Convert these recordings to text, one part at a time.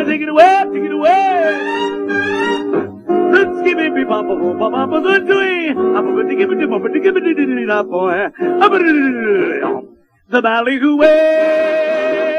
take it away, take it away. Let's give it be papa, papa, the tree. I'm going to give it up, boy. The ballyhoo way.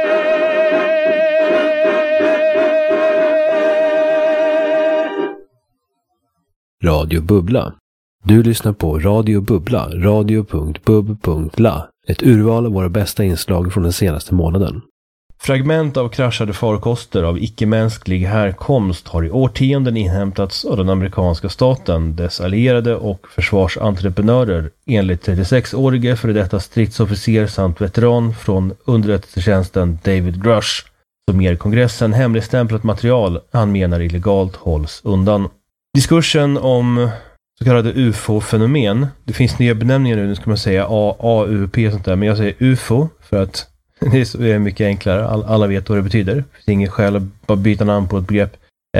Radio Bubbla. Du lyssnar på Radio Bubbla, radio.bub.la. Ett urval av våra bästa inslag från den senaste månaden. Fragment av kraschade farkoster av icke-mänsklig härkomst har i årtionden inhämtats av den amerikanska staten, dess allierade och försvarsentreprenörer, enligt 36-årige före detta stridsofficer samt veteran från underrättelsetjänsten David Grush, som ger kongressen hemligstämplat material han menar illegalt hålls undan. Diskursen om så kallade UFO-fenomen, det finns nya benämningar nu ska man säga AUP och sånt där, men jag säger UFO för att det är mycket enklare, alla vet vad det betyder. Det finns ingen skäl att bara byta namn på ett begrepp.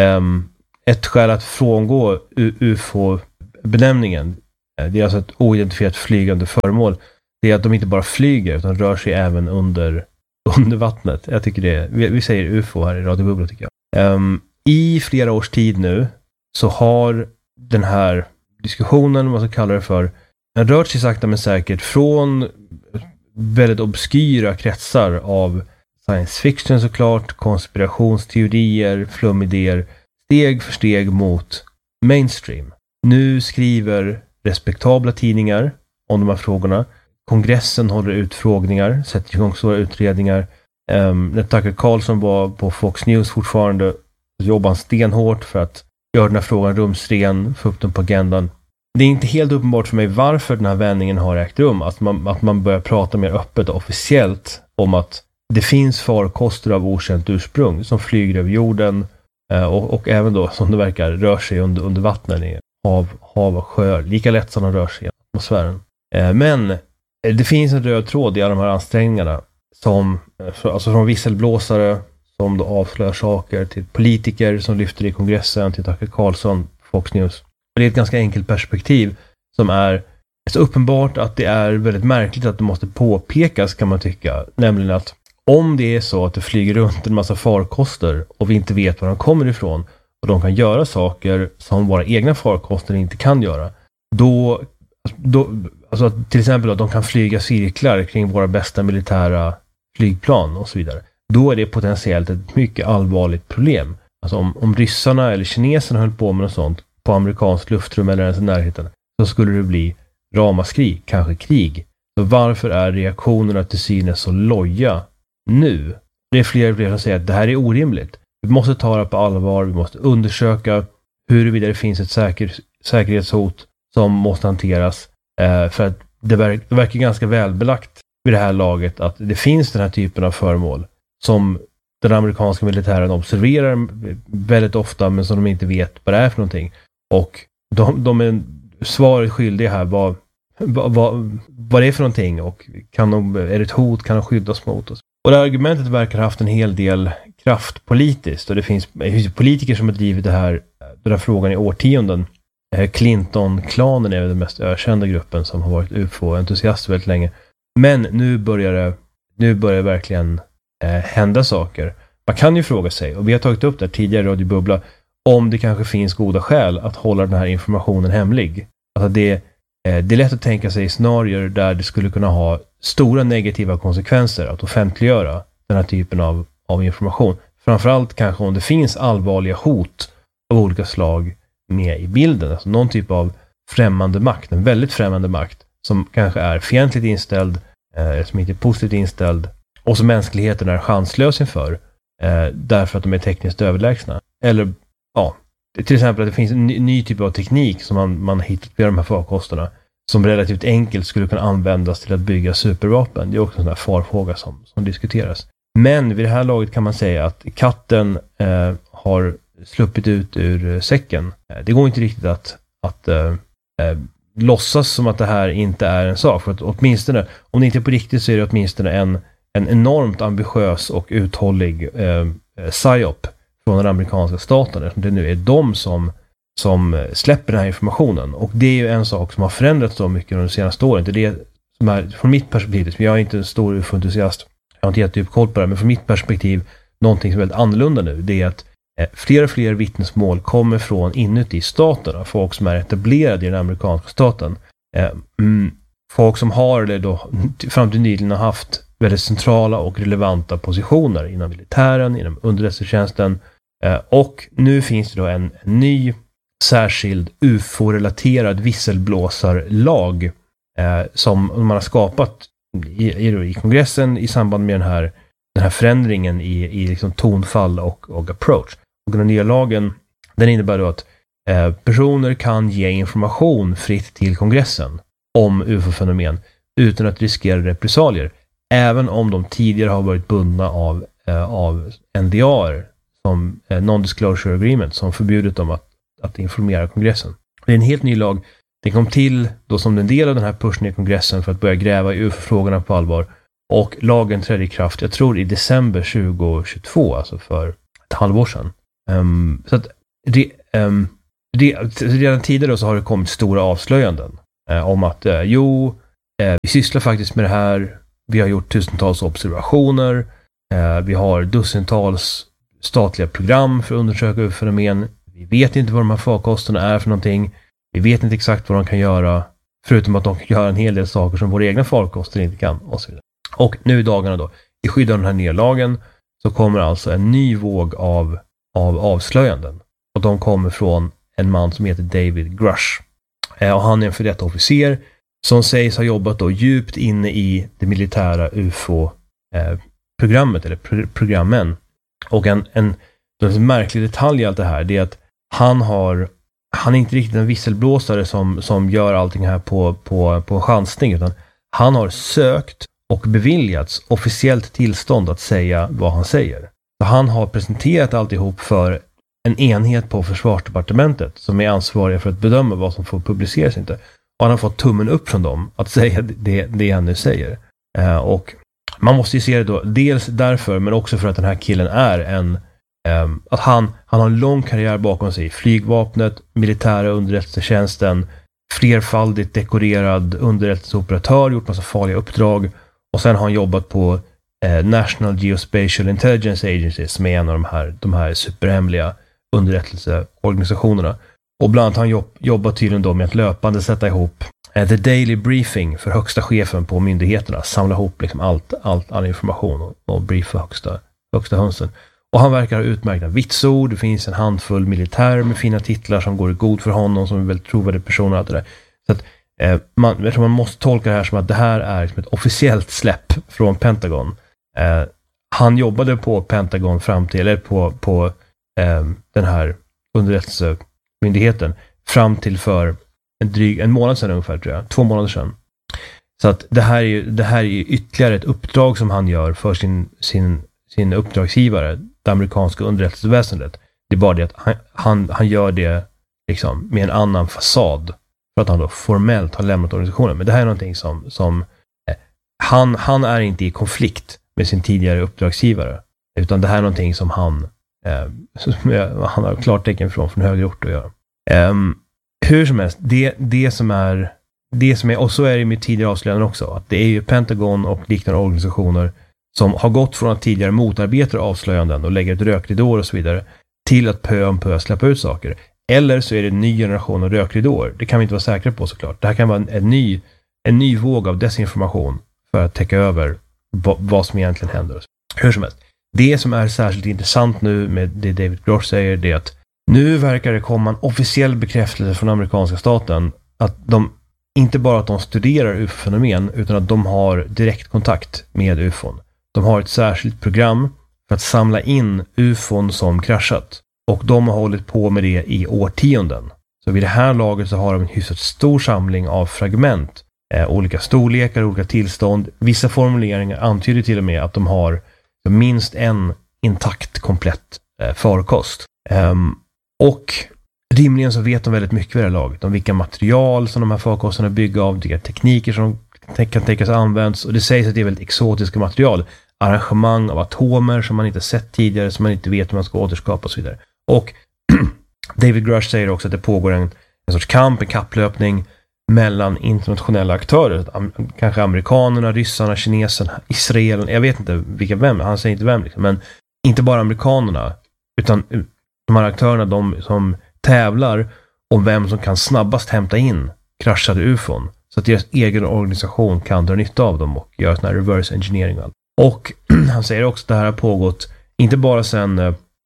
Ett skäl att frångå UFO-benämningen, det är alltså ett oidentifierat flygande föremål, det är att de inte bara flyger utan rör sig även under vattnet. Jag tycker det, vi säger UFO här i Radio Bubbla tycker jag. I flera års tid nu så har den här diskussionen, vad man ska kalla det för, den rört sig sakta men säkert från väldigt obskyra kretsar av science fiction såklart, konspirationsteorier, flumidéer, steg för steg mot mainstream. Nu skriver respektabla tidningar om de här frågorna. Kongressen håller utfrågningar, sätter igång stora utredningar. När Tucker Carlson var på Fox News fortfarande jobbar han stenhårt för att göra den här frågan rumsren, få upp den på agendan. Det är inte helt uppenbart för mig varför den här vändningen har ägt rum. Att man börjar prata mer öppet och officiellt om att det finns farkoster av okänt ursprung som flyger över jorden och även då som det verkar rör sig under vattnen i hav och sjöar. Lika lätt som de rör sig i atmosfären. Men det finns en röd tråd i alla de här ansträngningarna som, alltså från visselblåsare som då avslöjar saker till politiker som lyfter i kongressen, till Tucker Carlson, Fox News. Det är ett ganska enkelt perspektiv som är så uppenbart att det är väldigt märkligt att det måste påpekas kan man tycka. Nämligen att om det är så att det flyger runt en massa farkoster och vi inte vet var de kommer ifrån och de kan göra saker som våra egna farkoster inte kan göra, då alltså till exempel att de kan flyga cirklar kring våra bästa militära flygplan och så vidare, då är det potentiellt ett mycket allvarligt problem. Alltså om ryssarna eller kineserna höll på med något sånt på amerikansk luftrum eller ens i närheten, så skulle det bli ramaskri, kanske krig. Så varför är reaktionerna till synes så loja nu? Det är fler som säger att det här är orimligt. Vi måste ta det på allvar, vi måste undersöka huruvida det finns ett säkerhetshot som måste hanteras. För att det verkar ganska välbelagt vid det här laget att det finns den här typen av föremål som den amerikanska militären observerar väldigt ofta men som de inte vet vad det är för någonting. Och de är svaret skyldiga här vad det är för någonting och är det ett hot, kan de skyddas mot oss. Och det argumentet verkar ha haft en hel del kraft politiskt och det finns politiker som har drivit den här frågan i årtionden. Clinton-klanen är den mest ökända gruppen som har varit UFO-entusiaster väldigt länge. Men nu börjar det verkligen hända saker. Man kan ju fråga sig, och vi har tagit upp det tidigare i Radio Bubbla, om det kanske finns goda skäl att hålla den här informationen hemlig. Alltså det är lätt att tänka sig scenarier där det skulle kunna ha stora negativa konsekvenser att offentliggöra den här typen av information. Framförallt kanske om det finns allvarliga hot av olika slag med i bilden. Alltså någon typ av främmande makt, en väldigt främmande makt som kanske är fientligt inställd, som inte är positivt inställd och som mänskligheten är chanslös inför därför att de är tekniskt överlägsna. Eller till exempel att det finns en ny typ av teknik som man hittat på de här farkosterna som relativt enkelt skulle kunna användas till att bygga supervapen. Det är också en sån här farfråga som diskuteras. Men vid det här laget kan man säga att katten har sluppit ut ur säcken. Det går inte riktigt att låtsas som att det här inte är en sak. För att åtminstone, om det inte är på riktigt så är det åtminstone en enormt ambitiös och uthållig psyop från den amerikanska staten. Det nu är de som släpper den här informationen. Och det är ju en sak som har förändrats så mycket under de senaste åren. Det är det som är, från mitt perspektiv, jag är inte en stor UFO-entusiast, jag har inte jättedjup koll på det, men från mitt perspektiv någonting som är väldigt annorlunda nu. Det är att fler och fler vittnesmål kommer från inuti staterna. Folk som är etablerade i den amerikanska staten. Folk som har, eller då fram till nyligen har haft väldigt centrala och relevanta positioner inom militären, inom underrättelsetjänsten. Och nu finns det då en ny särskild UFO-relaterad visselblåsarlag som man har skapat i kongressen i samband med den här förändringen i liksom tonfall och approach. Och den nya lagen, den innebär då att personer kan ge information fritt till kongressen om UFO-fenomen utan att riskera repressalier, även om de tidigare har varit bundna av NDA:er, som Non-Disclosure Agreement, som förbjudit dem att informera kongressen. Det är en helt ny lag. Det kom till då som en del av den här pushen i kongressen för att börja gräva i UFO-frågorna på allvar. Och lagen trädde i kraft, jag tror i december 2022, alltså för ett halvår sedan. Så att redan tidigare då så har det kommit stora avslöjanden om att vi sysslar faktiskt med det här. Vi har gjort tusentals observationer. Vi har dussintals statliga program för att undersöka UFO-fenomen. Vi vet inte vad de här farkosterna är för någonting. Vi vet inte exakt vad de kan göra, förutom att de kan göra en hel del saker som våra egna farkoster inte kan, och så vidare. Och nu i dagarna då, i skydd av den här nya lagen, så kommer alltså en ny våg av avslöjanden. Och de kommer från en man som heter David Grush. Och han är en före detta officer som sägs ha jobbat då djupt inne i det militära UFO-programmet, eller programmen. Och en märklig detalj i allt det här, det är att han är inte riktigt en visselblåsare som gör allting här på chansning, utan han har sökt och beviljats officiellt tillstånd att säga vad han säger. Så han har presenterat alltihop för en enhet på Försvarsdepartementet som är ansvariga för att bedöma vad som får publiceras inte. Och han har fått tummen upp från dem att säga det han nu säger. Och man måste ju se det då, dels därför, men också för att den här killen är att han har en lång karriär bakom sig. Flygvapnet, militära underrättelsetjänsten, flerfaldigt dekorerad underrättelseoperatör, gjort massa farliga uppdrag. Och sen har han jobbat på National Geospatial Intelligence Agency, som är en av de här superhemliga underrättelseorganisationerna. Och bland annat har han jobbat tydligen då med att löpande sätta ihop the daily briefing för högsta chefen på myndigheterna. Samla ihop liksom all information och briefa högsta hönsen. Och han verkar ha utmärkta vitsord. Det finns en handfull militär med fina titlar som går i god för honom, som är väldigt trovärdiga personer och allt det där. Så att jag tror man måste tolka det här som att det här är liksom ett officiellt släpp från Pentagon. Han jobbade på Pentagon fram till, eller på den här underrättelsemyndigheten fram till för en månad sedan ungefär, tror jag. 2 månader sedan. Så att det här är ytterligare ett uppdrag som han gör för sin uppdragsgivare, det amerikanska underrättelseväsendet. Det är bara det att han gör det liksom med en annan fasad för att han då formellt har lämnat organisationen. Men det här är någonting som han är inte i konflikt med sin tidigare uppdragsgivare, utan det här är någonting som han har klart tecken från högre ort att göra. Hur som helst, det som är, och så är det med tidigare avslöjanden också, att det är ju Pentagon och liknande organisationer som har gått från att tidigare motarbeta avslöjanden och lägga ett rökridåer och så vidare, till att pö om pö släppa ut saker. Eller så är det en ny generation av rökridåer. Det kan vi inte vara säkra på såklart. Det här kan vara en ny våg av desinformation för att täcka över vad som egentligen händer. Hur som helst. Det som är särskilt intressant nu med det David Grush säger, det är att nu verkar det komma en officiell bekräftelse från amerikanska staten att de inte bara att de studerar UFO-fenomen, utan att de har direkt kontakt med UFOn. De har ett särskilt program för att samla in UFOn som kraschat. Och de har hållit på med det i årtionden. Så vid det här laget så har de en hyfsat stor samling av fragment. Olika storlekar, olika tillstånd. Vissa formuleringar antyder till och med att de har minst en intakt komplett farkost. Och rimligen så vet de väldigt mycket vid det här laget. Om vilka material som de här farkosterna bygger av. Vilka tekniker som kan tänkas användas. Och det sägs att det är väldigt exotiska material. Arrangemang av atomer som man inte sett tidigare, som man inte vet hur man ska återskapa och så vidare. Och David Grush säger också att det pågår en sorts kamp, en kapplöpning mellan internationella aktörer. Kanske amerikanerna, ryssarna, kineserna, Israelen. Jag vet inte vem, han säger inte vem liksom, men inte bara amerikanerna, utan de här aktörerna, de som tävlar om vem som kan snabbast hämta in kraschade UFOn. Så att deras egen organisation kan dra nytta av dem och göra sån här reverse engineering. Och han säger också att det här har pågått inte bara sedan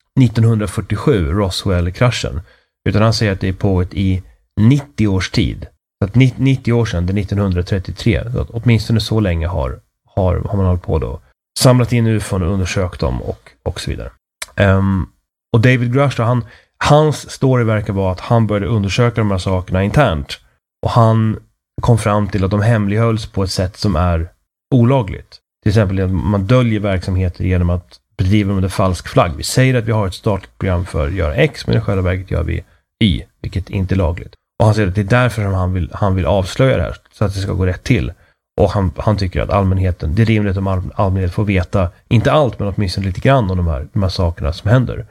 1947, Roswell-kraschen, utan han säger att det är pågått i 90 års tid. Så att 90 år sedan, det är 1933, så att åtminstone så länge har man hållit på då. Samlat in UFOn och undersökt dem och så vidare. Och David Grush då, hans story verkar vara att han började undersöka de här sakerna internt. Och han kom fram till att de hemlighölls på ett sätt som är olagligt. Till exempel att man döljer verksamheter genom att bedriva under falsk flagg. Vi säger att vi har ett statligt program för att göra X, men i själva verket gör vi Y, vilket inte är lagligt. Och han säger att det är därför som han vill avslöja det här, så att det ska gå rätt till. Och han tycker att allmänheten, det är rimligt om allmänheten får veta, inte allt, men åtminstone lite grann om de här sakerna som händer.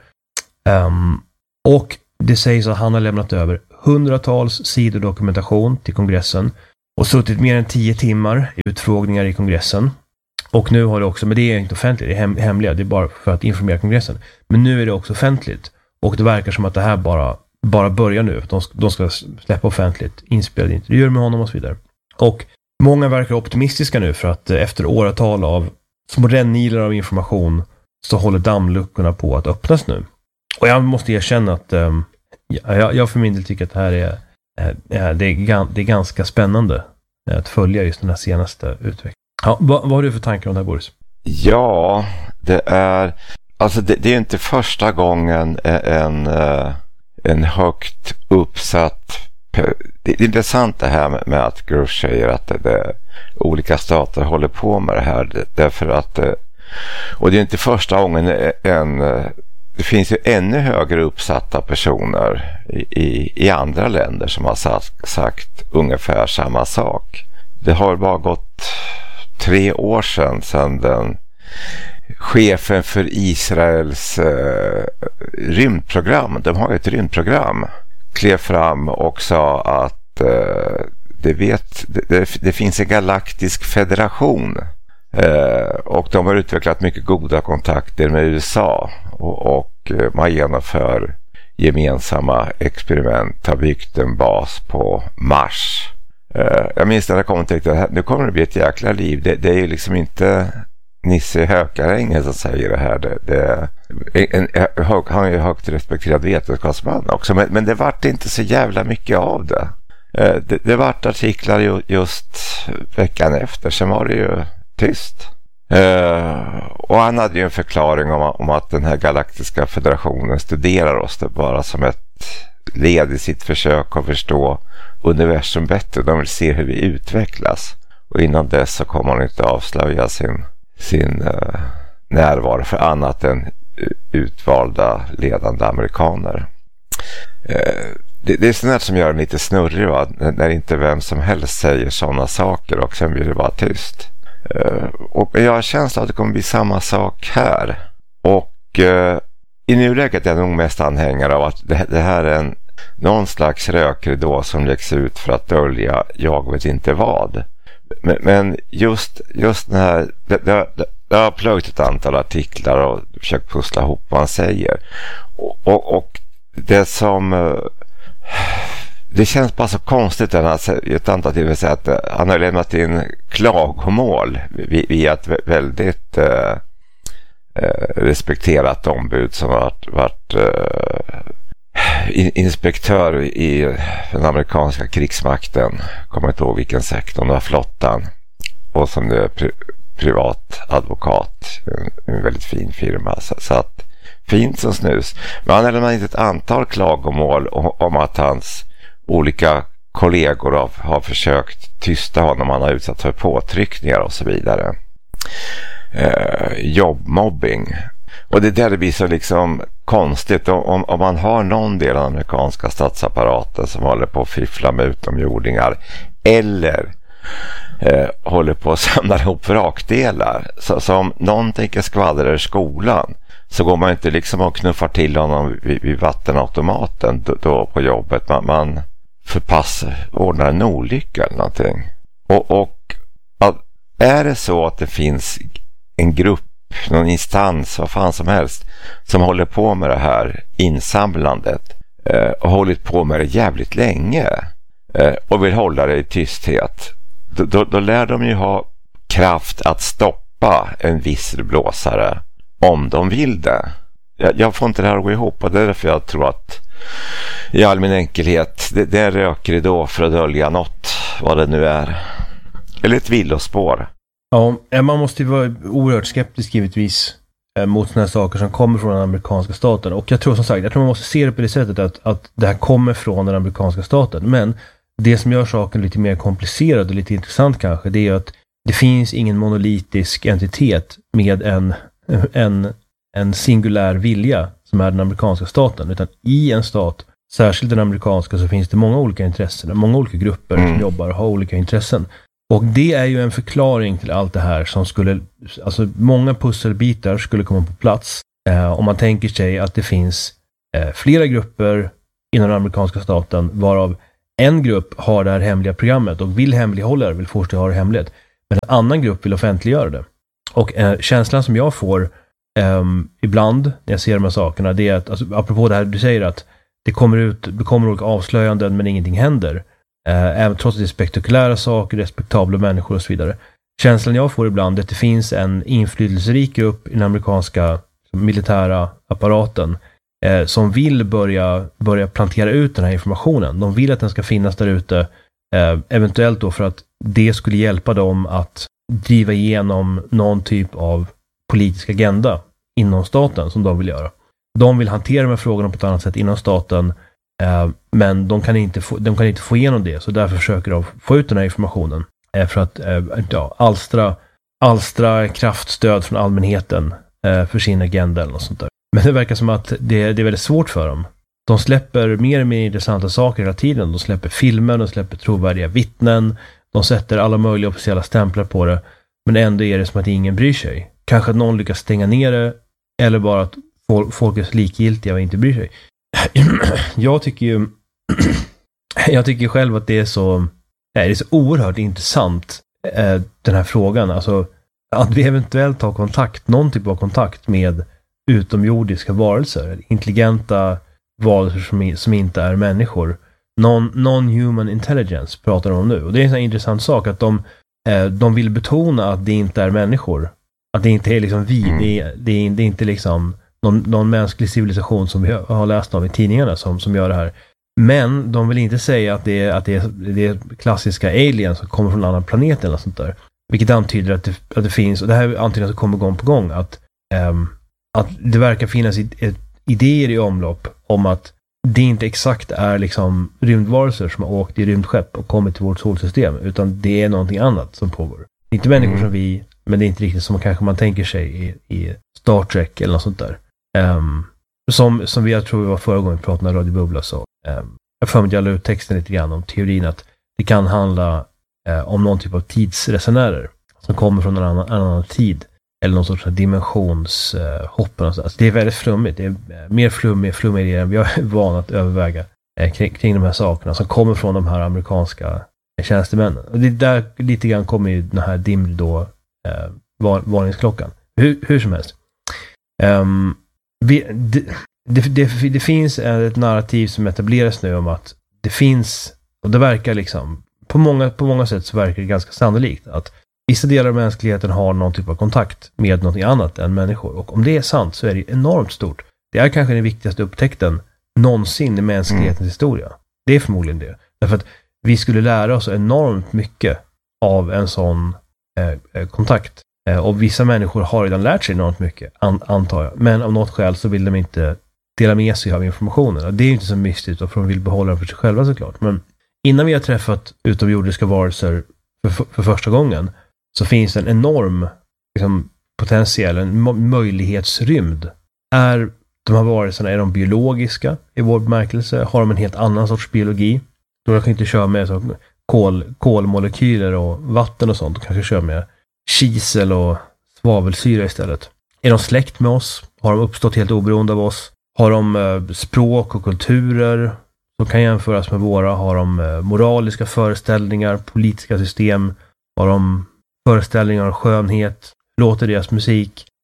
Och det sägs att han har lämnat över hundratals sidor dokumentation till kongressen och suttit mer än 10 timmar i utfrågningar i kongressen. Och nu har det också, men det är inte offentligt, det är hemliga, det är bara för att informera kongressen. Men nu är det också offentligt. Och det verkar som att det här bara börjar nu. De ska släppa offentligt inspelade intervjuer med honom och så vidare. Och många verkar optimistiska nu för att efter åratal av små rännilar av information så håller dammluckorna på att öppnas nu. Och jag måste erkänna att jag för min del tycker att det här det är ganska spännande att följa just den här senaste utvecklingen. Ja, vad har du för tankar om det här, Boris? Ja, det är det är inte första gången en högt uppsatt. Det är intressant det här med att Grush säger att olika stater håller på med det här, därför att och det är inte första gången det finns ju ännu högre uppsatta personer i andra länder som har sagt ungefär samma sak. Det har bara gått 3 år sedan den chefen för Israels rymdprogram, de har ett rymdprogram, klev fram och sa att det finns en galaktisk federation och de har utvecklat mycket goda kontakter med USA och man genomför gemensamma experiment, har byggt en bas på Mars. Jag minns när jag kom till att nu kommer det bli ett jäkla liv. Det är ju liksom inte Nisse Hökarängen som säger det här. Han är ju högt respekterad vetenskapsman också, men det vart inte så jävla mycket av det. Det vart artiklar just veckan efter, sen var det ju tyst. Och han hade ju en förklaring om att den här galaktiska federationen studerar oss det bara som ett led i sitt försök att förstå universum bättre. De vill se hur vi utvecklas, och innan dess så kommer man inte avslöja sin närvaro för annat än utvalda ledande amerikaner. Det är sånt som gör en lite snurrig, va? När inte vem som helst säger sådana saker och sen blir det bara tyst. Och jag har känslan att det kommer bli samma sak här. Och i nuläget är jag nog mest anhängare av att det här är någon slags rökridå som läggs ut för att dölja jag vet inte vad. Men just den här, jag har plöjt ett antal artiklar och försökt pussla ihop vad han säger. Och det som det känns bara så konstigt att han i ett antal tillfällen säger att han har lämnat in klagomål via ett väldigt respekterat ombud som har varit inspektör i den amerikanska krigsmakten, kommer inte ihåg vilken sektor, det var flottan, och som är privat advokat, en väldigt fin firma, så att fint som snus. Men han har lämnat in ett antal klagomål om att hans olika kollegor har försökt tysta honom, han har utsatt för påtryckningar och så vidare. Jobbmobbing. Och det där blir så liksom konstigt om man har någon del av den amerikanska statsapparaten som håller på att fiffla med utomjordingar eller håller på att samla ihop vrakdelar. Så om någon tänker skvallra i skolan, så går man inte liksom och knuffar till honom vid vattenautomaten då på jobbet. Man ordnar en olycka eller någonting. Och är det så att det finns en grupp någon instans, vad fan som helst, som håller på med det här insamlandet och hållit på med det jävligt länge och vill hålla det i tysthet, då lär de ju ha kraft att stoppa en visselblåsare om de vill det. Jag får inte det här att gå ihop, och det är därför jag tror att i all min enkelhet det är rökridå för att dölja något, vad det nu är. Eller ett villospår. Ja, man måste ju vara oerhört skeptisk givetvis mot sådana här saker som kommer från den amerikanska staten. Och jag tror som sagt, man måste se det på det sättet att det här kommer från den amerikanska staten. Men det som gör saken lite mer komplicerad och lite intressant kanske, det är att det finns ingen monolitisk entitet med en singulär vilja som är den amerikanska staten. Utan i en stat, särskilt den amerikanska, så finns det många olika intressen, många olika grupper som jobbar och har olika intressen. Och det är ju en förklaring till allt det här som skulle, alltså många pusselbitar skulle komma på plats om man tänker sig att det finns flera grupper inom den amerikanska staten, varav en grupp har det här hemliga programmet och vill hemlighålla det, vill fortsätta ha det hemligt. Men en annan grupp vill offentliggöra det. Och känslan som jag får ibland när jag ser de här sakerna, det är att, alltså, apropå det här du säger att det kommer olika avslöjanden men ingenting händer. Även trots att det är spektakulära saker, respektabla människor och så vidare. Känslan jag får ibland är att det finns en inflytelserik grupp i den amerikanska militära apparaten som vill börja plantera ut den här informationen. De vill att den ska finnas där ute, eventuellt då för att det skulle hjälpa dem att driva igenom någon typ av politisk agenda inom staten som de vill göra. De vill hantera de här frågorna på ett annat sätt inom staten, men de kan inte få igenom det, så därför försöker de få ut den här informationen för att alstra kraftstöd från allmänheten för sin agenda eller något sånt där. Men det verkar som att det är väldigt svårt för dem. De släpper mer och mer intressanta saker hela tiden. De släpper filmer, de släpper trovärdiga vittnen, de sätter alla möjliga officiella stämplar på det, men ändå är det som att ingen bryr sig. Kanske att någon lyckas stänga ner det, eller bara att folk är likgiltiga och inte bryr sig. Jag tycker själv att det är så oerhört intressant, den här frågan. Alltså att vi eventuellt har någon typ av kontakt med utomjordiska varelser, intelligenta varelser som inte är människor. Non-human intelligence pratar de om nu. Och det är en sån intressant sak att de vill betona att det inte är människor. Att det inte är liksom det är inte liksom någon mänsklig civilisation som vi har läst om i tidningarna som gör det här. Men de vill inte säga att det är klassiska aliens som kommer från en annan planet eller något sånt där. Vilket antyder att det finns, och det här antyder att det kommer gång på gång, att det verkar finnas idéer i omlopp om att det inte exakt är liksom rymdvarelser som har åkt i rymdskepp och kommit till vårt solsystem, utan det är någonting annat som pågår. Det är inte människor som vi, men det är inte riktigt som kanske man tänker sig i Star Trek eller något sånt där. Som jag tror vi var förra gången vi pratade om Radio Bubbla, så jag får mig att jag la ut texten lite grann om teorin att det kan handla om någon typ av tidsresenärer som kommer från en annan tid, eller någon sorts dimensionshopp. Alltså det är väldigt flummigt. Det är mer flummigt än vi har vana att överväga kring de här sakerna som kommer från de här amerikanska tjänstemännen. Och det där lite grann kommer ju den här dimridå varningsklockan. Hur som helst. Det finns ett narrativ som etableras nu om att det finns, och det verkar liksom på många sätt så verkar det ganska sannolikt att vissa delar av mänskligheten har någon typ av kontakt med något annat än människor. Och om det är sant så är det enormt stort. Det är kanske den viktigaste upptäckten någonsin i mänsklighetens historia. Det är förmodligen det. Därför att vi skulle lära oss enormt mycket av en sån kontakt. Och vissa människor har redan lärt sig enormt mycket, antar jag. Men av något skäl så vill de inte dela med sig av informationen. Och det är ju inte så mystiskt, och för de vill behålla den för sig själva såklart. Men innan vi har träffat utomjordiska varelser för första gången, så finns det en enorm liksom, potentiell, en möjlighetsrymd. Är de här varelserna, är de biologiska i vår bemärkelse? Har de en helt annan sorts biologi? Då kan inte köra med så, kolmolekyler och vatten och sånt. De kanske kör med kisel och svavelsyra istället. Är de släkt med oss? Har de uppstått helt oberoende av oss? Har de språk och kulturer som kan jämföras med våra? Har de moraliska föreställningar, politiska system? Har de föreställningar om skönhet? Låter deras musik?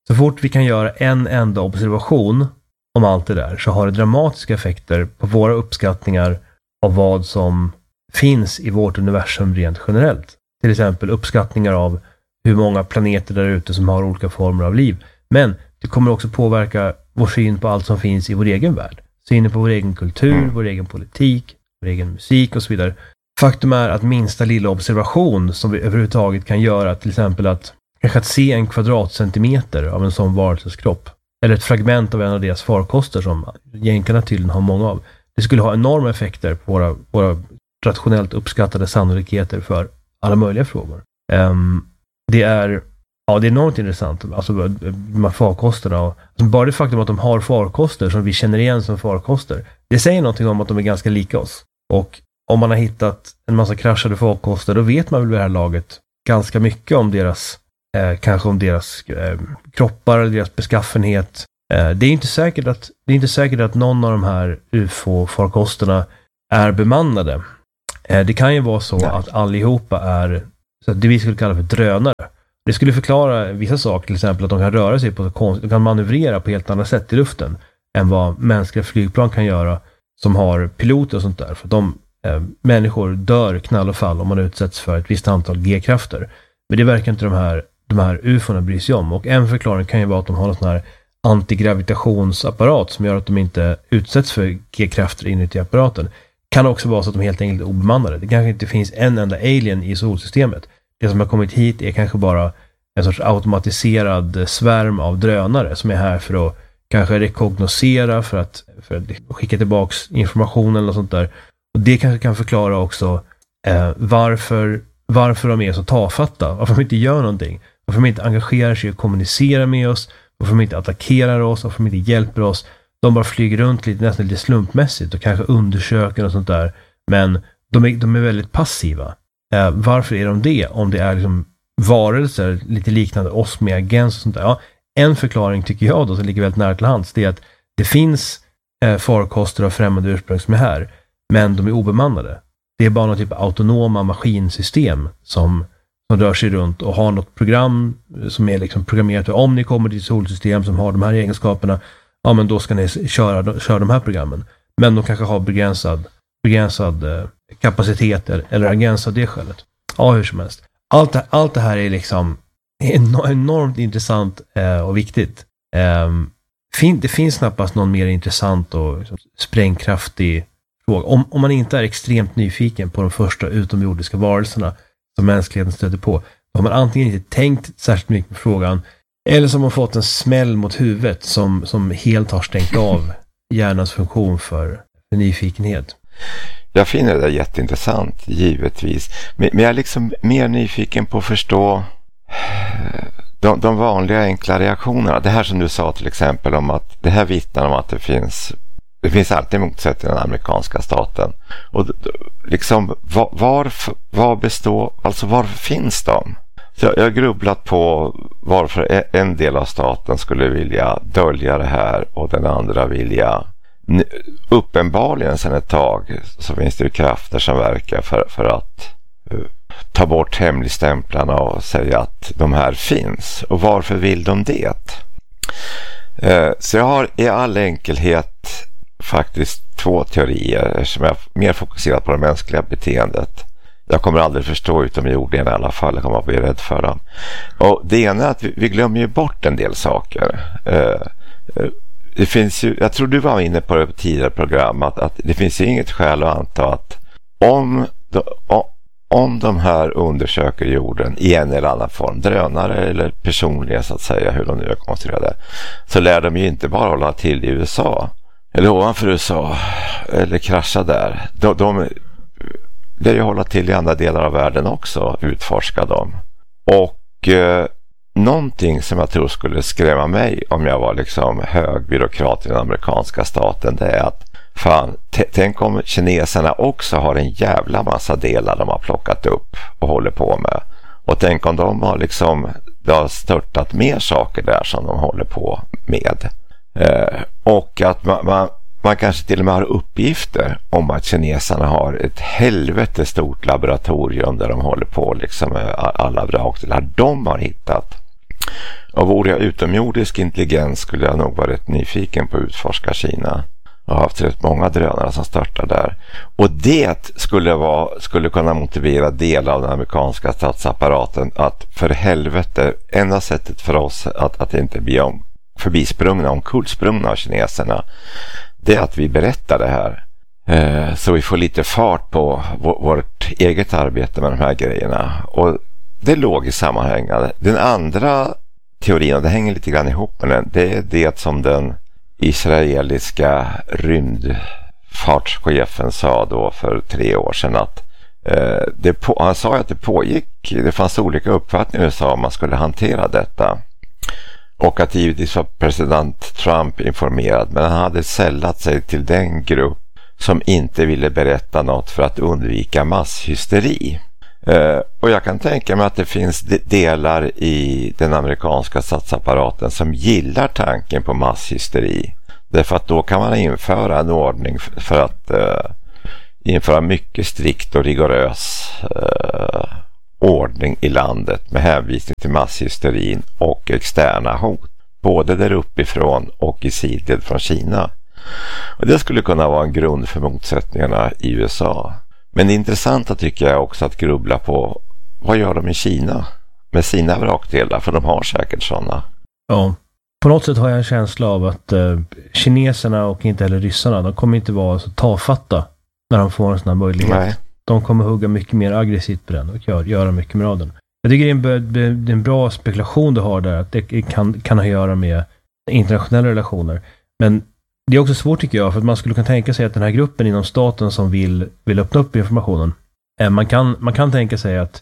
Så fort vi kan göra en enda observation om allt det där så har det dramatiska effekter på våra uppskattningar av vad som finns i vårt universum rent generellt. Till exempel uppskattningar av hur många planeter där ute som har olika former av liv. Men det kommer också påverka vår syn på allt som finns i vår egen värld. Synen på vår egen kultur, vår egen politik, vår egen musik och så vidare. Faktum är att minsta lilla observation som vi överhuvudtaget kan göra, till exempel att se en kvadratcentimeter av en sån varelses kropp, eller ett fragment av en av deras farkoster som jänkarna tydligen har många av, det skulle ha enorma effekter på våra rationellt uppskattade sannolikheter för alla möjliga frågor. Det är enormt intressant. Alltså de här farkosterna. Alltså bara det faktum att de har farkoster som vi känner igen som farkoster, det säger någonting om att de är ganska lika oss. Och om man har hittat en massa kraschade farkoster, då vet man väl vid det här laget ganska mycket om deras kanske om deras kroppar eller deras beskaffenhet. Det är inte säkert att någon av de här UFO-farkosterna är bemannade. Det kan ju vara så att allihopa är så att det vi skulle kalla för drönare. Det skulle förklara vissa saker, till exempel att de kan röra sig på de kan manövrera på helt andra sätt i luften än vad mänskliga flygplan kan göra som har piloter och sånt där. För de människor dör knall och fall om man utsätts för ett visst antal G-krafter. Men det verkar inte de här UFO:na bryr sig om. Och en förklaring kan ju vara att de har någon sån här antigravitationsapparat som gör att de inte utsätts för G-krafter inuti apparaten. Kan också vara så att de helt enkelt är obemannade. Det kanske inte finns en enda alien i solsystemet. Det som har kommit hit är kanske bara en sorts automatiserad svärm av drönare som är här för att kanske rekognosera, för att skicka tillbaks information eller något sånt där. Och det kanske kan förklara också varför de är så tafatta. Varför de inte gör någonting. Varför de inte engagerar sig och kommunicerar med oss. Varför de inte attackerar oss. Varför de inte hjälper oss. De bara flyger runt nästan lite slumpmässigt och kanske undersöker och sånt där. Men de är väldigt passiva. Varför är de det? Om det är liksom varelser lite liknande oss med agens och sånt där. Ja, en förklaring tycker jag då som ligger väldigt nära till hands, det är att det finns farkoster av främmande ursprung som är här, men de är obemannade. Det är bara någon typ av autonoma maskinsystem som rör sig runt och har något program som är liksom programmerat. Om ni kommer till ett solsystem som har de här egenskaperna, ja men då ska ni köra de här programmen. Men de kanske har begränsad kapacitet eller agens av det skälet. Ja, hur som helst. Allt det här är liksom enormt intressant och viktigt. Det finns knappast någon mer intressant och liksom sprängkraftig fråga. Om man inte är extremt nyfiken på de första utomjordiska varelserna som mänskligheten stöter på, då har man antingen inte tänkt särskilt mycket på frågan, eller så har man fått en smäll mot huvudet som helt har stängt av hjärnans funktion för nyfikenhet. Jag finner det jätteintressant, givetvis. Men jag är liksom mer nyfiken på att förstå de vanliga enkla reaktionerna. Det här som du sa till exempel om att det här vittnar om att det finns alltid motsättningar i den amerikanska staten. Och liksom varför finns de? Så jag har grubblat på varför en del av staten skulle vilja dölja det här och den andra vilja. Uppenbarligen sedan ett tag så finns det ju krafter som verkar för att ta bort hemligstämplarna och säga att de här finns. Och varför vill de det? Så jag har i all enkelhet faktiskt två teorier som är mer fokuserat på det mänskliga beteendet. Jag kommer aldrig förstå utomjordingarna i alla fall. Jag kommer att bli rädd för dem. Och det ena är att vi glömmer ju bort en del saker. Det finns ju, jag tror du var inne på det tidigare program, att det finns ju inget skäl att anta att om de här undersöker jorden i en eller annan form, drönare eller personliga så att säga, hur de nu är konstruerade, så lär de ju inte bara hålla till i USA eller ovanför USA eller krascha där. De lär ju hålla till i andra delar av världen också, utforska dem. Och någonting som jag tror skulle skrämma mig om jag var liksom hög byråkrat i den amerikanska staten, det är att tänk om kineserna också har en jävla massa delar de har plockat upp och håller på med. Och tänk om de har liksom, det har störtat mer saker där som de håller på med. Och att man kanske till och med har uppgifter om att kineserna har ett helvete stort laboratorium där de håller på liksom med alla vrakdelar de har hittat. Och vore jag utomjordisk intelligens skulle jag nog varit nyfiken på att utforska Kina. Jag har haft rätt många drönare som startar där. Och det skulle kunna motivera del av den amerikanska statsapparaten att för helvete, enda sättet för oss att inte bli förbisprungna, omkullsprungna av kineserna, det är att vi berättar det här. Så vi får lite fart på vårt eget arbete med de här grejerna. Och det är logiskt sammanhängande. Den andra teorin, och det hänger lite grann ihop med den, det är det som den israeliska rymdfartschefen sa då för 3 år sedan, att han sa att det fanns olika uppfattningar i USA om man skulle hantera detta, och att givetvis var president Trump informerad, men han hade sällat sig till den grupp som inte ville berätta något för att undvika masshysteri. Och jag kan tänka mig att det finns delar i den amerikanska statsapparaten som gillar tanken på masshysteri. Därför att då kan man införa en ordning för att införa mycket strikt och rigorös ordning i landet med hänvisning till masshysterin och externa hot. Både där uppifrån och i sidled från Kina. Och det skulle kunna vara en grund för motsättningarna i USA. Men det intressanta tycker jag också att grubbla på, vad gör de i Kina med sina vrakdelar? För de har säkert sådana. Ja, på något sätt har jag en känsla av att kineserna och inte heller ryssarna, de kommer inte vara så tafatta när de får en sån här möjlighet. Nej. De kommer hugga mycket mer aggressivt på den och göra mycket med den. Jag tycker det är en bra spekulation du har där, att det kan ha att göra med internationella relationer. Men det är också svårt tycker jag, för att man skulle kunna tänka sig att den här gruppen inom staten som vill öppna upp informationen, man kan tänka sig att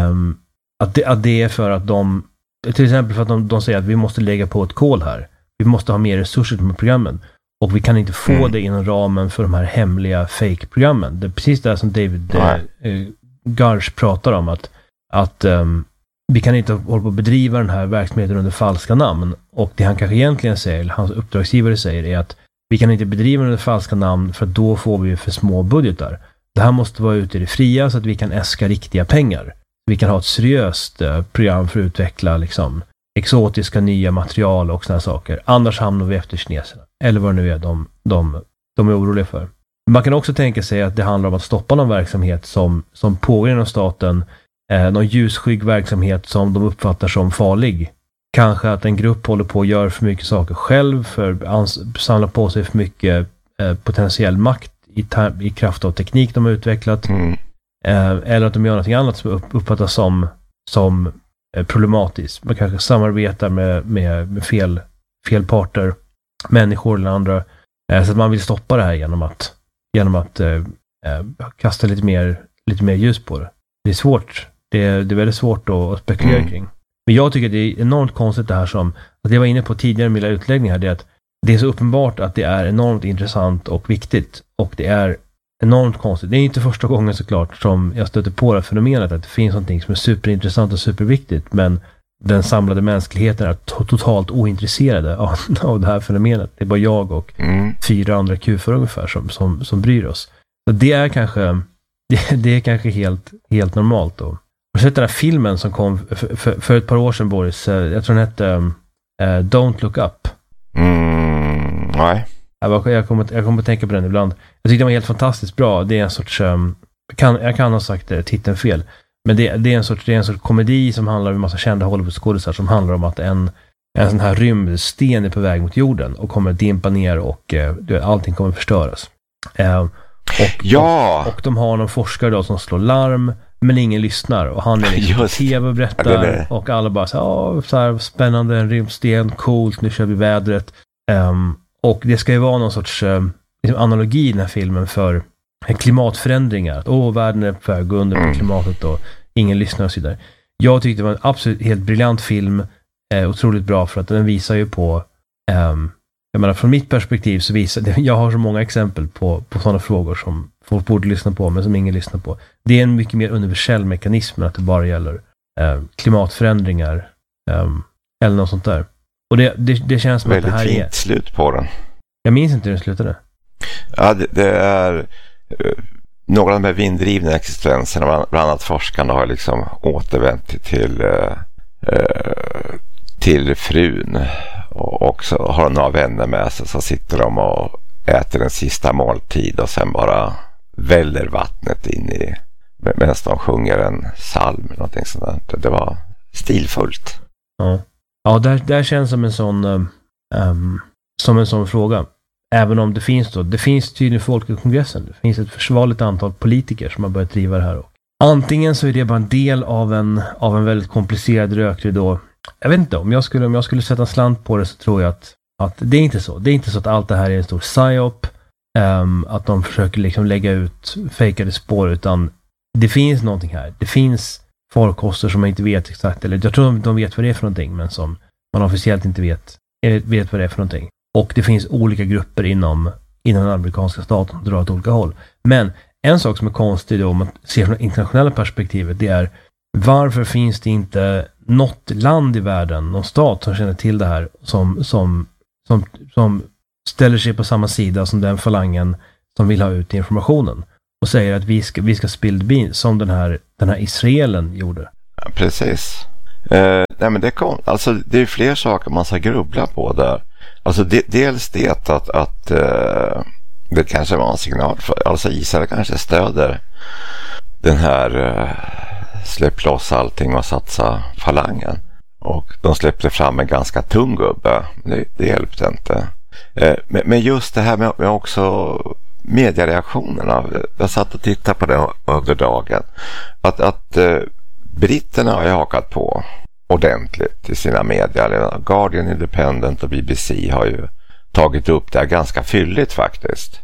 det är för att de, till exempel för att de säger att vi måste lägga på ett kol här. Vi måste ha mer resurser till programmen. Och vi kan inte få det inom ramen för de här hemliga fake-programmen. Det är precis det som David Garsh pratar om, att vi kan inte hålla på att bedriva den här verksamheten under falska namn. Och det han kanske egentligen säger, eller hans uppdragsgivare säger, är att vi kan inte bedriva under falska namn för då får vi för små budgetar. Det här måste vara ute i det fria så att vi kan äska riktiga pengar. Vi kan ha ett seriöst program för att utveckla liksom exotiska nya material och såna saker. Annars hamnar vi efter kineserna. Eller vad det nu är de är oroliga för. Man kan också tänka sig att det handlar om att stoppa någon verksamhet som pågår inom staten. Någon ljusskygg verksamhet som de uppfattar som farlig. Kanske att en grupp håller på att göra för mycket saker själv, samla på sig för mycket potentiell makt i kraft av teknik de har utvecklat. Eller att de gör något annat som uppfattas som problematiskt. Man kanske samarbetar med fel parter, människor eller andra. Så att man vill stoppa det här genom att kasta lite mer ljus på det. Det är svårt. Det är väldigt svårt att spekulera kring. Men jag tycker det är enormt konstigt det här som att jag var inne på tidigare i mina utläggningar, det är att det är så uppenbart att det är enormt intressant och viktigt, och det är enormt konstigt. Det är inte första gången såklart som jag stöter på det fenomenet att det finns någonting som är superintressant och superviktigt, men den samlade mänskligheten är totalt ointresserade av det här fenomenet. Det är bara jag och 4 andra kufar ungefär som bryr oss. Så det är kanske helt normalt då. Har du sett den här filmen som kom för ett par år sedan, Boris? Jag tror den hette Don't Look Up. Nej. Jag kommer att tänka på den ibland. Jag tyckte den var helt fantastiskt bra. Det är en sorts jag kan ha sagt titeln fel. Men det är en sorts komedi som handlar om en massa kända Hollywood-skådespelare, som handlar om att en sån här rymdsten är på väg mot jorden och kommer att dimpa ner och allting kommer att förstöras. Och de har någon forskare då som slår larm, men ingen lyssnar, och han är liksom på tv och berättar, och alla bara så här spännande, en rymdsten, coolt, nu kör vi vädret. Och det ska ju vara någon sorts analogi i den här filmen för klimatförändringar. Att världen är på väg att gå under på klimatet och ingen lyssnar och så där. Jag tyckte det var en absolut helt briljant film. Otroligt bra, för att den visar ju på jag menar, från mitt perspektiv så jag har så många exempel på sådana frågor som folk borde lyssna på men som ingen lyssnar på. Det är en mycket mer universell mekanism än att det bara gäller klimatförändringar eller något sånt där. Och det känns som väldigt att det här är fint slut på den. Jag minns inte hur den slutade. Ja, det är några av de här vinddrivna existenserna, bland annat forskarna har liksom återvänt till till frun och så har de några vänner med sig, så sitter de och äter en sista måltid och sen bara väller vattnet in i medan de sjunger en psalm eller någonting sånt där. Det var stilfullt. Ja, där känns som en sån fråga. Även om det finns tydligen folk i kongressen. Det finns ett försvarligt antal politiker som har börjat driva det här. Och antingen så är det bara en del av en väldigt komplicerad rökridå. Jag vet inte, om jag skulle sätta en slant på det, så tror jag att det är inte så. Det är inte så att allt det här är en stor psyop. Att de försöker liksom lägga ut fejkade spår, utan det finns någonting här. Det finns farkoster som man inte vet exakt, eller jag tror de vet vad det är för någonting, men som man officiellt inte vet vad det är för någonting. Och det finns olika grupper inom den amerikanska staten som drar åt olika håll. Men en sak som är konstig då, om man ser från det internationella perspektivet, det är varför finns det inte något land i världen, någon stat som känner till det här, som ställer sig på samma sida som den falangen som vill ha ut informationen och säger att vi ska spill the beans, som den här Israelen gjorde. Ja, precis. Nej, men det är fler saker man ska grubbla på där. Alltså dels det att det kanske var en signal för, alltså Israel kanske stöder den här släpp loss allting och satsa falangen, och de släppte fram en ganska tung gubbe. Det hjälpte inte. Men just det här med också mediereaktionerna, jag satt och tittade på det under dagen, att britterna har hakat på ordentligt i sina medier. Guardian, Independent och BBC har ju tagit upp det här ganska fylligt faktiskt.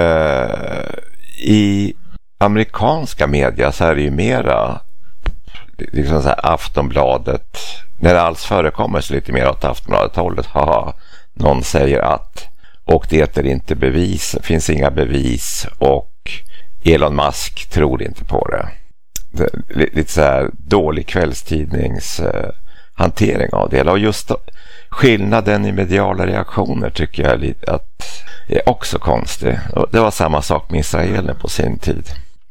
I amerikanska media så är det ju mera liksom så här Aftonbladet, när det alls förekommer, så lite mer åt Aftonbladet-hållet. Haha, någon säger att, och det är inte bevis, finns inga bevis, och Elon Musk tror inte på det. Lite så här dålig kvällstidnings hantering av det. Och just skillnaden i mediala reaktioner tycker jag är också konstig. Och det var samma sak med Israelen på sin tid.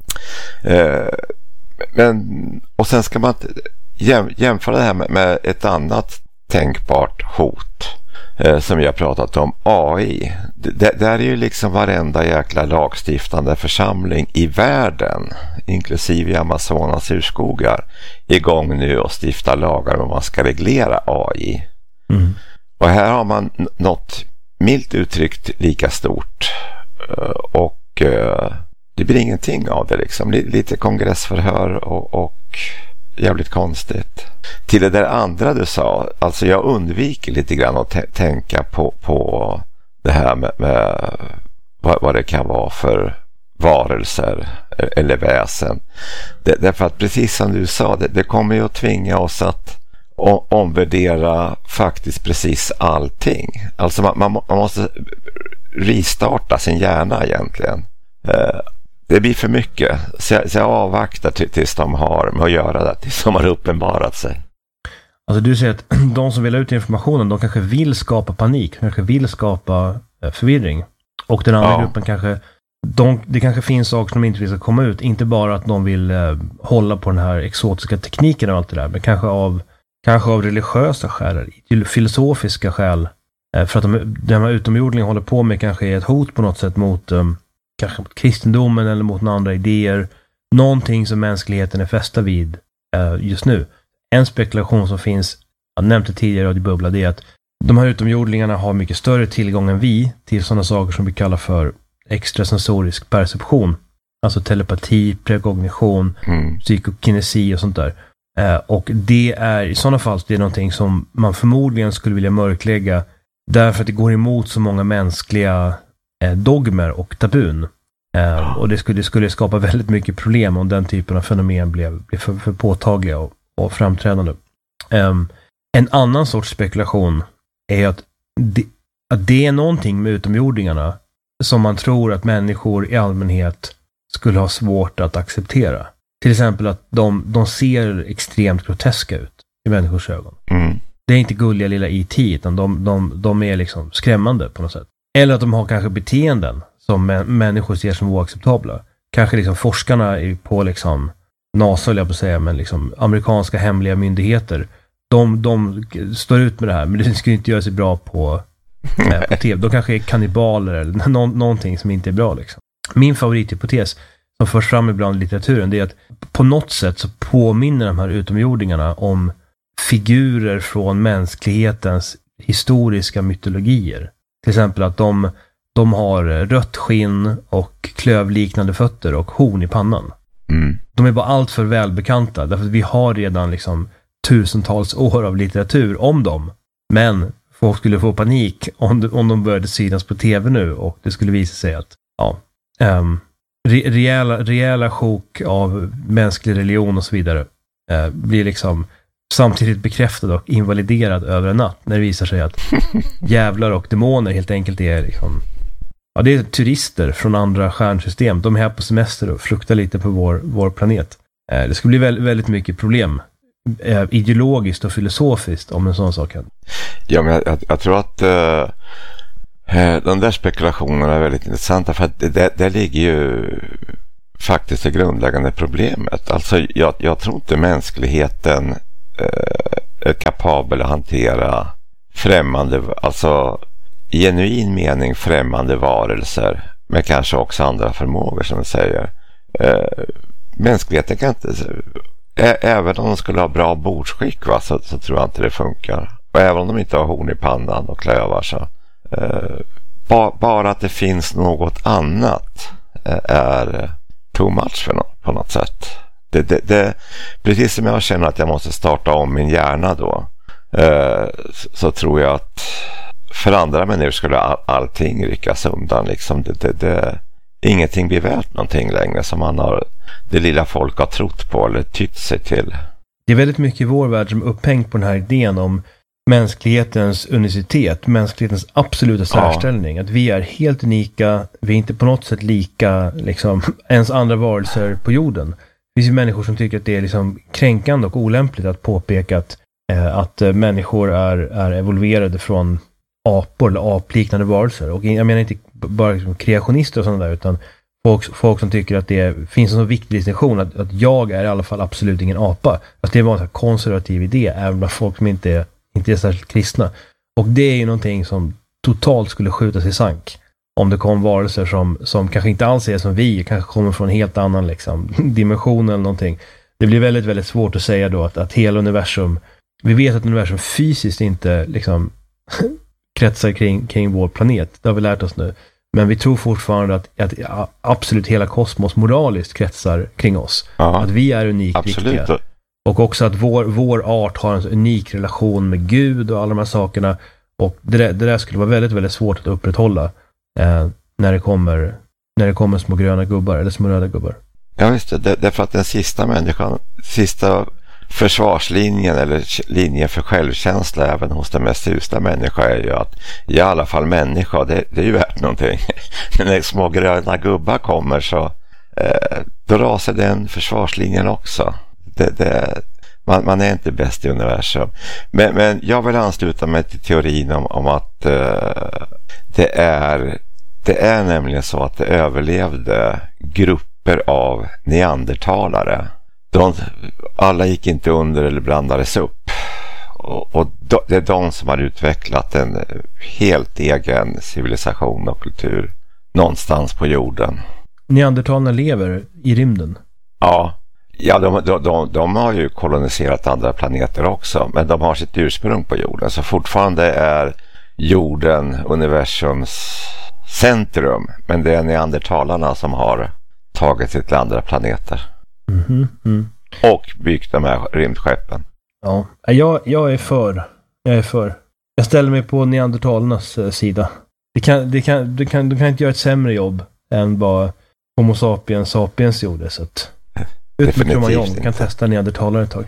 Och sen ska man jämföra det här med ett annat tänkbart hot som jag pratat om, AI. Där är ju liksom varenda jäkla lagstiftande församling i världen, inklusive Amazonas urskogar, igång nu och stifta lagar om man ska reglera AI. Mm. Och här har man något milt uttryckt lika stort, och det blir ingenting av det liksom. Lite kongressförhör och jävligt konstigt. Till det där andra du sa, alltså jag undviker lite grann att tänka på det här med vad det kan vara för varelser eller väsen. Därför att precis som du sa, det kommer ju att tvinga oss att omvärdera faktiskt precis allting. Alltså man måste restarta sin hjärna egentligen. Det blir för mycket. Så jag avvaktar tills de har med att göra det, tills de har uppenbarat sig. Alltså du säger att de som vill ha ut informationen, de kanske vill skapa panik, kanske vill skapa förvirring. Och den andra gruppen kanske, det kanske finns saker som inte vill ska komma ut. Inte bara att de vill hålla på den här exotiska tekniken och allt det där, men kanske av religiösa skäl, filosofiska skäl. För att de här utomjordingarna håller på med kanske är ett hot på något sätt mot kanske mot kristendomen eller mot några andra idéer. Någonting som mänskligheten är fästa vid just nu. En spekulation som finns, jag nämnde tidigare i Radio Bubbla, det är att de här utomjordingarna har mycket större tillgång än vi till sådana saker som vi kallar för extrasensorisk perception. Alltså telepati, prekognition, psykokinesi och sånt där. Och det är i sådana fall det är någonting som man förmodligen skulle vilja mörklägga, därför att det går emot så många mänskliga dogmer och tabun. Och det skulle skapa väldigt mycket problem om den typen av fenomen blev för påtagliga och framträdande. En annan sorts spekulation är att det är någonting med utomjordingarna som man tror att människor i allmänhet skulle ha svårt att acceptera. Till exempel att de ser extremt groteska ut i människors ögon. Mm. Det är inte gulliga lilla IT, utan de är liksom skrämmande på något sätt. Eller att de har kanske beteenden som människor ser som oacceptabla. Kanske liksom forskarna på liksom NASA, vill jag på säga, men liksom amerikanska hemliga myndigheter de står ut med det här, men det skulle inte göra sig bra på tv. De kanske är kannibaler eller någonting som inte är bra liksom. Min favorithypotes som förs fram ibland i litteraturen, det är att på något sätt så påminner de här utomjordingarna om figurer från mänsklighetens historiska mytologier. Till exempel att de har rött skinn och klövliknande fötter och horn i pannan. De är bara allt för välbekanta, därför att vi har redan liksom tusentals år av litteratur om dem. Men folk skulle få panik om de började synas på tv nu, och det skulle visa sig att rejäla sjok av mänsklig religion och så vidare blir liksom samtidigt bekräftad och invaliderad över en natt, när det visar sig att jävlar och demoner helt enkelt är liksom, det är turister från andra stjärnsystem. De är här på semester och fluktar lite på vår planet. Det skulle bli väldigt mycket problem ideologiskt och filosofiskt om en sån sak. Ja, men jag tror att de där spekulationerna är väldigt intressanta, för att det ligger ju faktiskt det grundläggande problemet. Alltså jag tror inte mänskligheten är kapabel att hantera främmande, alltså i genuin mening främmande varelser, men kanske också andra förmågor som du säger. Mänskligheten kan inte, även om de skulle ha bra bordsskick, så tror jag inte det funkar. Och även om de inte har horn i pannan och klövar, så bara att det finns något annat är too much för på något sätt. Det, precis som jag känner att jag måste starta om min hjärna då, så tror jag att för andra människor skulle allting ryckas undan liksom. Ingenting blir värt någonting längre som det lilla folk har trott på eller tytt sig till. Det är väldigt mycket i vår värld som är upphängt på den här idén om mänsklighetens unicitet, mänsklighetens absoluta särställning. Att vi är helt unika, vi är inte på något sätt lika liksom, ens andra varelser på jorden. Det finns ju människor som tycker att det är liksom kränkande och olämpligt att påpeka att människor är evolverade från apor eller apliknande varelser. Och jag menar inte bara liksom kreationister och sådana där, utan folk som tycker att det finns en så viktig distinktion att jag är i alla fall absolut ingen apa. Att det var en konservativ idé även bland folk som inte är särskilt kristna. Och det är ju någonting som totalt skulle skjutas i sank om det kom varelser som kanske inte alls är som vi, kanske kommer från en helt annan liksom, dimension eller någonting. Det blir väldigt, väldigt svårt att säga då att hela universum, vi vet att universum fysiskt inte liksom kretsar kring vår planet. Det har vi lärt oss nu. Men vi tror fortfarande att absolut hela kosmos moraliskt kretsar kring oss. Aha. Att vi är unikt viktiga. Och också att vår art har en unik relation med Gud och alla de här sakerna. Och det där skulle vara väldigt, väldigt svårt att upprätthålla när det kommer små gröna gubbar eller små röda gubbar. Ja, visst. Därför att den sista försvarslinjen eller linjen för självkänsla även hos den mest usla människa är ju att i alla fall människa, det är ju värt någonting. Men när små gröna gubbar kommer så då rasar den försvarslinjen också. Man är inte bäst i universum. Men jag vill ansluta mig till teorin om att det är nämligen så att det överlevde grupper av neandertalare. Alla gick inte under eller blandades upp. Och det är de som har utvecklat en helt egen civilisation och kultur någonstans på jorden. Neandertalarna lever i rymden? Ja, de har ju koloniserat andra planeter också, men de har sitt ursprung på jorden. Så fortfarande är jorden universums centrum, men det är neandertalarna som har tagit sig till andra planeter. Och byggt de här rymdskeppen. Ja, jag är för. Jag ställer mig på neandertalarnas sida. Du kan inte göra ett sämre jobb än vad Homo sapiens gjorde, så att ut med Kromajong, kan testa neandertalare ett tag.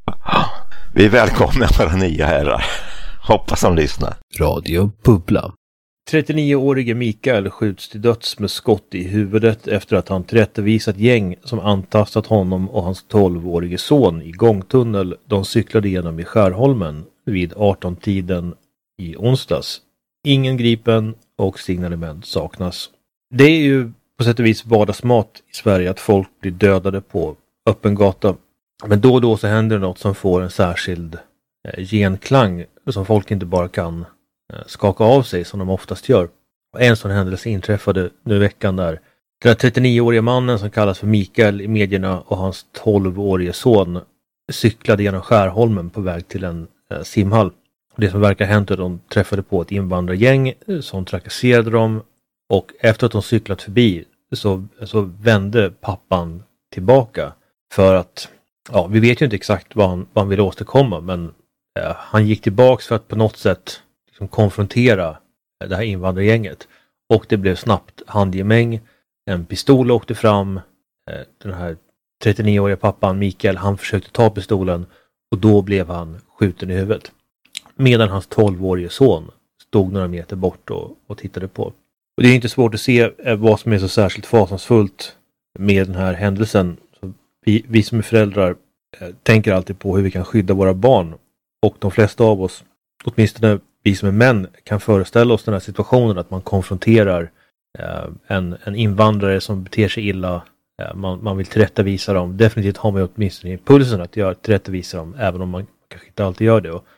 Vi välkomnar våra nya herrar. Hoppas de lyssnar. Radio Bubbla. 39-årige Mikael skjuts till döds med skott i huvudet efter att han tillrättavisat gäng som antastat honom och hans 12-årige son i gångtunnel de cyklade igenom i Skärholmen vid 18-tiden i onsdags. Ingen gripen och signalement saknas. Det är ju på sätt och vis vardagsmat i Sverige att folk blir dödade på öppen gata. Men då och då så händer något som får en särskild genklang som folk inte bara kan skaka av sig som de oftast gör. Och en sån händelse inträffade nu i veckan där den 39-åriga mannen som kallas för Mikael i medierna och hans 12-årige son cyklade genom Skärholmen på väg till en simhall. Det som verkar ha hänt är att de träffade på ett invandrargäng som trakasserade dem, och efter att de cyklat förbi så vände pappan tillbaka för att, ja, vi vet ju inte exakt vad han ville åstadkomma, men han gick tillbaks för att på något sätt liksom konfrontera det här invandrargänget, och det blev snabbt handgemäng. En pistol åkte fram, den här 39-åriga pappan Mikael, han försökte ta pistolen och då blev han skjuten i huvudet. Medan hans 12-årige son stod några meter bort och tittade på. Och det är inte svårt att se vad som är så särskilt fasansfullt med den här händelsen. Så vi som är föräldrar tänker alltid på hur vi kan skydda våra barn. Och de flesta av oss, åtminstone vi som är män, kan föreställa oss den här situationen att man konfronterar en invandrare som beter sig illa. Man vill tillrättavisa dem. Definitivt har man åtminstone impulsen att tillrättavisa dem, även om man kanske inte alltid gör det. Och